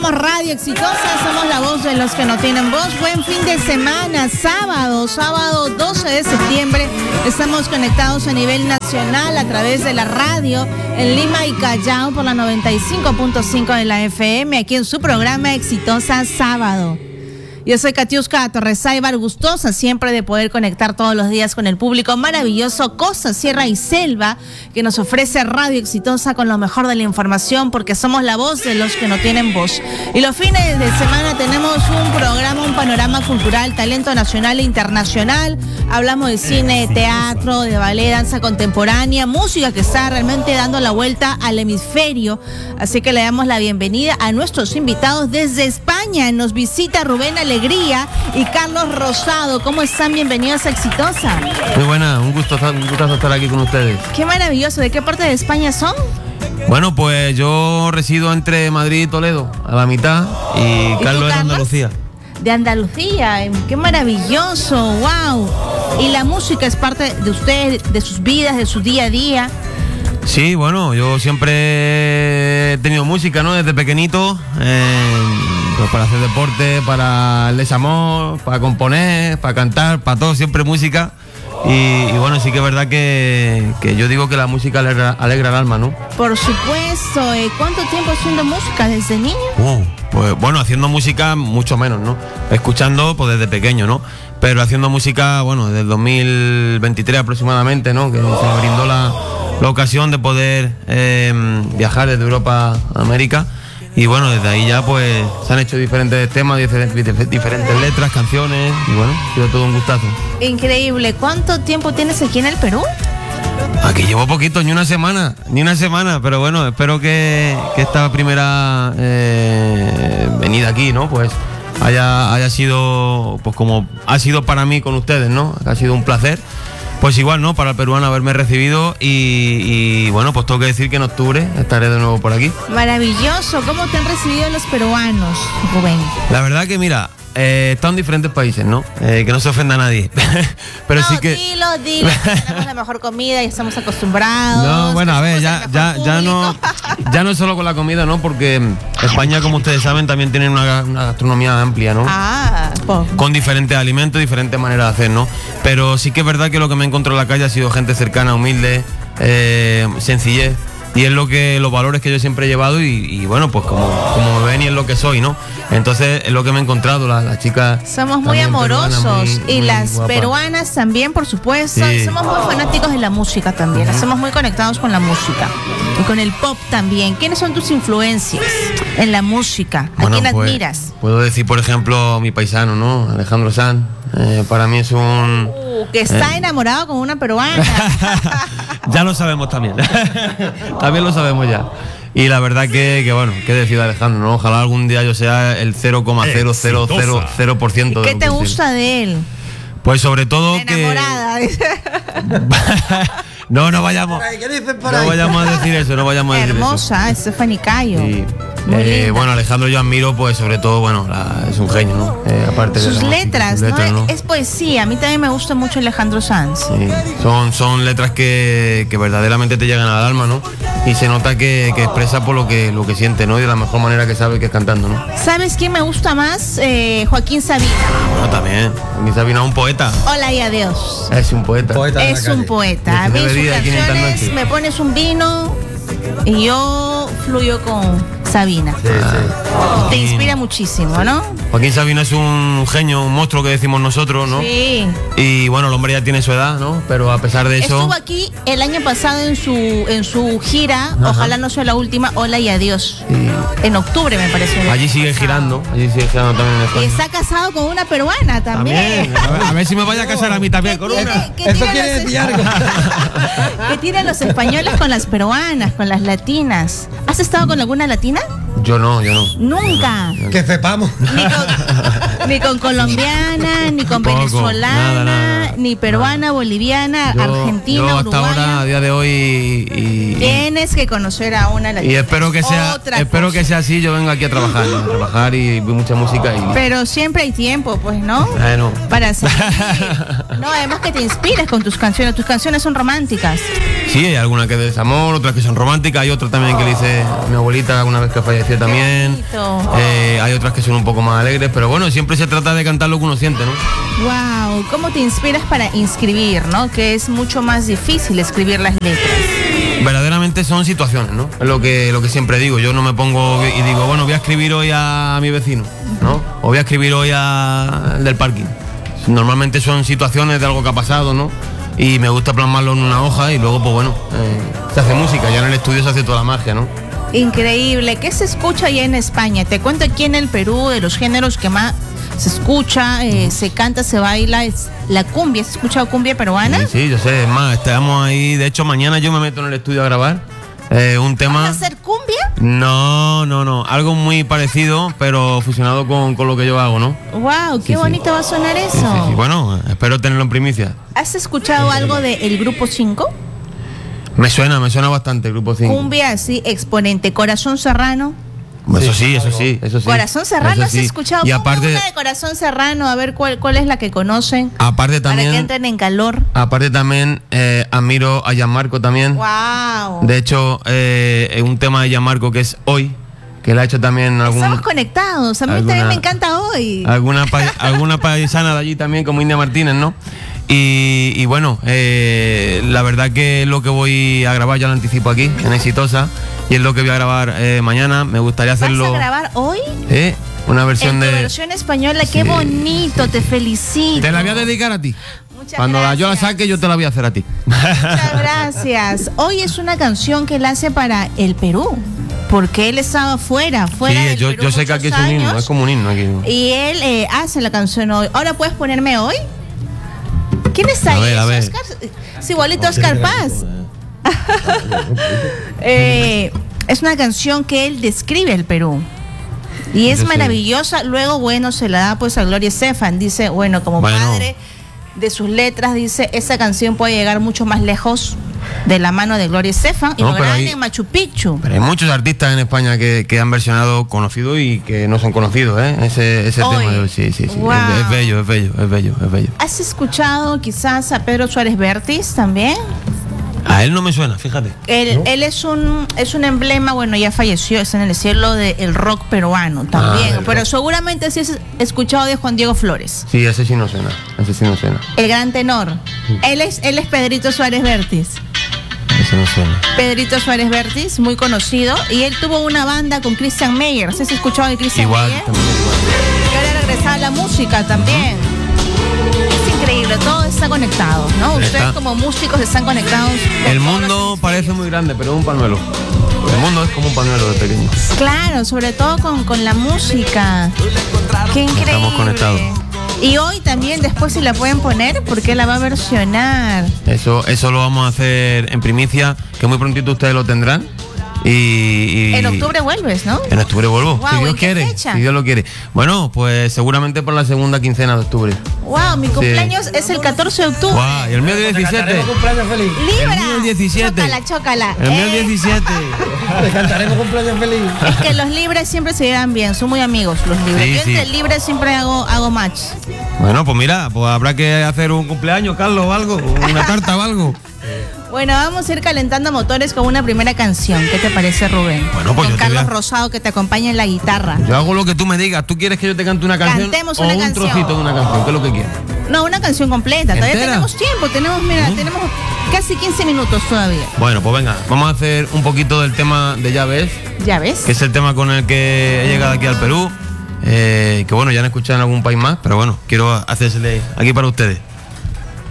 Somos Radio Exitosa, somos la voz de los que no tienen voz. Buen fin de semana, sábado 12 de septiembre. Estamos conectados a nivel nacional a través de la radio en Lima y Callao por la 95.5 de la FM, aquí en su programa Exitosa Sábado. Yo soy Katiuska Torresaibar, gustosa siempre de poder conectar todos los días con el público maravilloso Costa, Sierra y Selva, que nos ofrece Radio Exitosa con lo mejor de la información, porque somos la voz de los que no tienen voz. Y los fines de semana tenemos un programa, un panorama cultural, talento nacional e internacional. Hablamos de cine, teatro, de ballet, danza contemporánea, música que está realmente dando la vuelta al hemisferio. Así que le damos la bienvenida a nuestros invitados desde España. Nos visita Rubén Alegría y Carlos Rosado. ¿Cómo están? Bienvenidos a Exitosa. Muy buena, un gusto estar aquí con ustedes. Qué maravilloso. ¿De qué parte de España son? Bueno, pues yo resido entre Madrid y Toledo, a la mitad, y Carlos es de Andalucía. De Andalucía, qué maravilloso, wow. ¿Y la música es parte de ustedes, de sus vidas, de su día a día? Sí, bueno, yo siempre he tenido música, ¿no? Desde pequeñito, pues para hacer deporte, para el desamor, para componer, para cantar, para todo, siempre música. Y bueno, sí que es verdad que yo digo que la música alegra el alma, ¿no? Por supuesto. ¿Cuánto tiempo haciendo música desde niño? Pues bueno, haciendo música mucho menos, ¿no? Escuchando pues desde pequeño, ¿no? Pero haciendo música, bueno, desde el 2023 aproximadamente, ¿no? Que se me brindó la ocasión de poder viajar desde Europa a América. Y bueno, desde ahí ya pues se han hecho diferentes temas, diferentes letras, canciones, y bueno, ha sido todo un gustazo. Increíble. ¿Cuánto tiempo tienes aquí en el Perú? Aquí llevo poquito, ni una semana, pero bueno, espero que esta primera venida aquí, ¿no? Pues haya sido pues como ha sido para mí con ustedes, ¿no? Ha sido un placer. Pues igual, ¿no? Para el peruano haberme recibido y bueno, pues tengo que decir que en octubre estaré de nuevo por aquí. Maravilloso. ¿Cómo te han recibido los peruanos, Rubén? La verdad que mira, están en diferentes países, ¿no? Que no se ofenda a nadie. Pero no, sí que... Dilo, tenemos la mejor comida y estamos acostumbrados. No, bueno, a ver, ya no es solo con la comida, ¿no? Porque España, como ustedes saben, también tiene una gastronomía amplia, ¿no? Con diferentes alimentos, diferentes maneras de hacer, ¿no? Pero sí que es verdad que lo que me he encontrado en la calle ha sido gente cercana, humilde, sencillez. Y es los valores que yo siempre he llevado y bueno, pues como me ven y es lo que soy, ¿no? Entonces es lo que me he encontrado, las chicas. Somos muy amorosos y las guapas. Peruanas también, por supuesto. Sí. Somos muy fanáticos de la música también, estamos muy conectados con la música y con el pop también. ¿Quiénes son tus influencias en la música? ¿A quién admiras? Puedo decir, por ejemplo, mi paisano, ¿no? Alejandro Sanz. Para mí es un... que está enamorado con una peruana. Ya lo sabemos también. También lo sabemos ya. Y la verdad que bueno, qué decir Alejandro, ¿no? Ojalá algún día yo sea el 0,0000% de ¿Qué te gusta de él? Pues sobre todo enamorada. No vayamos. No vayamos a decir eso, Hermosa, Stephanie Cayo. Sí. Bueno, Alejandro yo admiro, pues sobre todo, bueno, es un genio, ¿no? Aparte sus de letras, ¿no? Es poesía. A mí también me gusta mucho Alejandro Sanz. Sí. Son letras que verdaderamente te llegan al alma, ¿no? Y se nota que expresa por lo que siente, ¿no? Y de la mejor manera que sabe, que es cantando, ¿no? ¿Sabes quién me gusta más? Joaquín Sabina. Bueno, también. Joaquín Sabina es un poeta. Hola y adiós. Es un poeta. Es un poeta. A mí sus canciones, me pones un vino y yo fluyo con Sabina. Sí. Te inspira muchísimo, ¿no? Joaquín Sabina es un genio, un monstruo que decimos nosotros, ¿no? Sí. Y bueno, el hombre ya tiene su edad, ¿no? Pero a pesar de eso... Estuvo aquí el año pasado en su gira, Ajá. Ojalá no sea la última, Hola y adiós. Sí. En octubre, me parece. Allí sigue girando también en España. Y está casado con una peruana también. A ver si me vaya a casar a mí también con una. Eso quiere decir algo. ¿Qué tienen los españoles con las peruanas, con las latinas? ¿Has estado con alguna latina? Yo no. Nunca. Que sepamos. Ni con colombiana, ni con venezolana, nada. ni peruana, boliviana, argentina, yo hasta uruguaya. ahora, a día de hoy... Tienes que conocer a una latina. Y espero que sea así, yo vengo aquí a trabajar y mucha música. Pero siempre hay tiempo, pues, ¿no? Bueno. Para seguir. No, además que te inspiras con tus canciones son románticas. Sí, hay algunas que de desamor, otras que son románticas, hay otras también que le hice a mi abuelita alguna vez que falleció también. Hay otras que son un poco más alegres, pero bueno, siempre se trata de cantar lo que uno siente, ¿no? Wow, ¿cómo te inspiras para inscribir, no? Que es mucho más difícil escribir las letras. Verdaderamente son situaciones, ¿no? Es lo que siempre digo. Yo no me pongo y digo, bueno, voy a escribir hoy a mi vecino, ¿no? O voy a escribir hoy al del parking. Normalmente son situaciones de algo que ha pasado, ¿no? Y me gusta plasmarlo en una hoja y luego, pues bueno, se hace música. Ya en el estudio se hace toda la magia, ¿no? Increíble. ¿Qué se escucha allá en España? Te cuento aquí en el Perú de los géneros que más se escucha, se canta, se baila, es la cumbia. ¿Has escuchado cumbia peruana? Sí, yo sé. Es más, estamos ahí. De hecho, mañana yo me meto en el estudio a grabar un tema. ¿Vas a hacer cumbia? No. Algo muy parecido, pero fusionado con lo que yo hago, ¿no? Wow, qué bonito va a sonar eso. Sí. Bueno, espero tenerlo en primicia. ¿Has escuchado algo del Grupo 5? Me suena bastante el Grupo 5. Cumbia, sí, exponente. Corazón Serrano. Eso sí. Corazón Serrano, ¿has escuchado? Y aparte una de Corazón Serrano, a ver cuál es la que conocen. Aparte también, para que entren en calor. Aparte también admiro a Gianmarco también. Wow. De hecho, un tema de Gianmarco que es Hoy, que le ha hecho también Estamos conectados, a mí también me encanta Hoy. Alguna paisana de allí también, como India Martínez, ¿no? Y bueno, la verdad que lo que voy a grabar ya lo anticipo aquí, en Exitosa, y es lo que voy a grabar mañana. Me gustaría hacerlo. ¿Vas a grabar hoy? Una versión de versión española, qué bonito, te felicito. Te la voy a dedicar a ti. Muchas Cuando gracias. yo la saque, yo te la voy a hacer a ti. Muchas gracias. Hoy es una canción que él hace para el Perú, porque él estaba fuera Sí, del Perú yo sé que aquí es un himno, es como un himno aquí. Y él hace la canción hoy. ¿Ahora puedes ponerme Hoy? ¿Quién está ahí? A ver. Oscar, es igualito a Oscar Paz. Es una canción que él describe el Perú. Y es maravillosa. Luego, bueno, se la da pues a Gloria Estefan. Dice, bueno, como padre de sus letras, dice, esa canción puede llegar mucho más lejos de la mano de Gloria Estefan y lo graban en Machu Picchu. Pero hay muchos artistas en España que han versionado conocidos y que no son conocidos, ese tema de hoy. Sí. Wow. Es bello. ¿Has escuchado quizás a Pedro Suárez Vértiz también? A él no me suena, fíjate. Él es un emblema, bueno, ya falleció, está en el cielo del rock peruano también. Pero seguramente sí has escuchado de Juan Diego Flores. Sí, ese sí no suena. El gran tenor. Él es Pedrito Suárez Vértiz. Ese no suena. Pedrito Suárez Vértiz, muy conocido. Y él tuvo una banda con Christian Meyer. ¿Has escuchado de Christian Meyer? También igual. Y ahora regresaba a la música también. Es increíble, todo está conectado, ¿no? Ustedes como músicos están conectados. El mundo parece muy grande, pero es un pañuelo. El mundo es como un pañuelo de pequeño. Claro, sobre todo con la música. Qué increíble. Estamos conectados. Y hoy también, después si la pueden poner, porque la va a versionar. Eso lo vamos a hacer en primicia, que muy prontito ustedes lo tendrán. Y en octubre vuelves, ¿no? En octubre vuelvo, wow, si Dios quiere, fecha? Si Dios lo quiere. Bueno, pues seguramente por la segunda quincena de octubre. Wow, mi cumpleaños es el 14 de octubre. Wow, y el mío es 17. cumpleaños feliz. Libra. El mío es 17. Chócala. El mío es 17. Le cantaremos cumpleaños feliz. Es que los libres siempre se llevan bien, son muy amigos los libres. Sí, Yo entre libres siempre hago match. Bueno, pues mira, pues habrá que hacer un cumpleaños, Carlos, o algo, una tarta o algo. Bueno, vamos a ir calentando motores con una primera canción. ¿Qué te parece, Rubén? Bueno, pues con Carlos Rosado, que te acompaña en la guitarra. Yo hago lo que tú me digas. ¿Tú quieres que yo te cante una canción? Cantemos o una un canción. Trocito de una canción? ¿Qué es lo que quieres? No, una canción completa. ¿Entera? Todavía tenemos tiempo. Tenemos casi 15 minutos todavía. Bueno, pues venga, vamos a hacer un poquito del tema de Ya Ves. ¿Ya ves? Que es el tema con el que he llegado aquí al Perú. Que bueno, ya han escuchado en algún país más, pero bueno, quiero hacérsele aquí para ustedes.